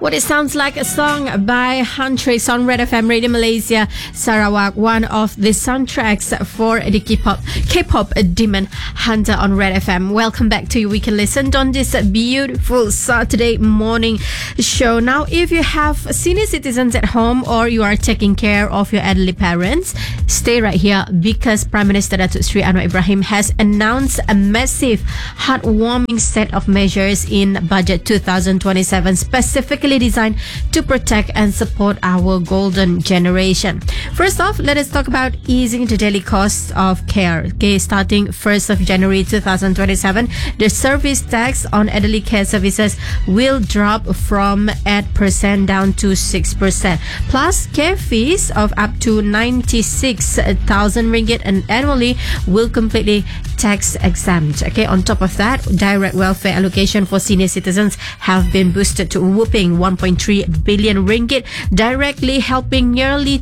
What it sounds like, a song by Huntress on Red FM Radio Malaysia Sarawak, one of the soundtracks for the K-pop Demon Hunter on Red FM. Welcome back to your weekend listen on this beautiful Saturday morning show. Now, if you have senior citizens at home or you are taking care of your elderly parents, stay right here because Prime Minister Datuk Seri Anwar Ibrahim has announced a massive heartwarming set of measures in Budget 2027, specifically designed to protect and support our golden generation. First off, let us talk about easing the daily costs of care. Okay, starting 1st of January 2027, the service tax on elderly care services will drop from 8% down to 6%. Plus, care fees of up to 96,000 ringgit and annually will completely tax exempt. Okay, on top of that, direct welfare allocation for senior citizens have been boosted to a whopping 1.3 billion ringgit, directly helping nearly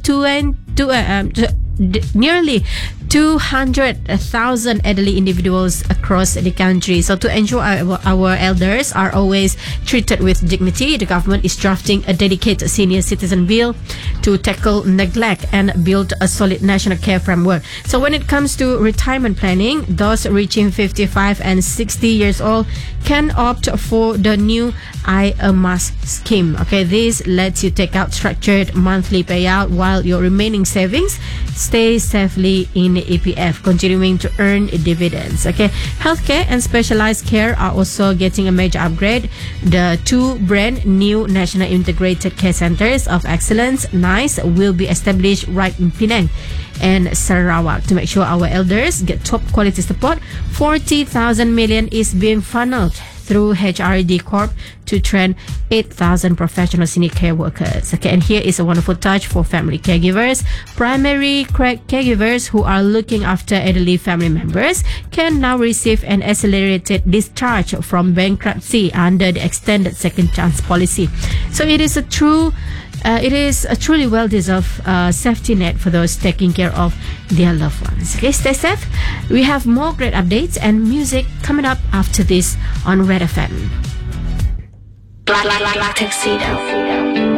200,000 elderly individuals across the country. So to ensure our elders are always treated with dignity, the government is drafting a dedicated senior citizen bill to tackle neglect and build a solid national care framework. So when it comes to retirement planning, those reaching 55 and 60 years old can opt for the new IAMAS scheme. Okay, this lets you take out structured monthly payout while your remaining savings stay safely in EPF, continuing to earn dividends. Okay, healthcare and specialized care are also getting a major upgrade. The two brand new National Integrated Care Centers of Excellence, NICE, will be established right in Penang and Sarawak to make sure our elders get top quality support. 40,000 million is being funneled through HRD Corp to train 8,000 professional senior care workers. Okay, and here is a wonderful touch for family caregivers. Primary caregivers who are looking after elderly family members can now receive an accelerated discharge from bankruptcy under the extended second chance policy. So it is a truly well-deserved safety net for those taking care of their loved ones. Okay, stay safe. We have more great updates and music coming up after this on Red FM. Black Tuxedo.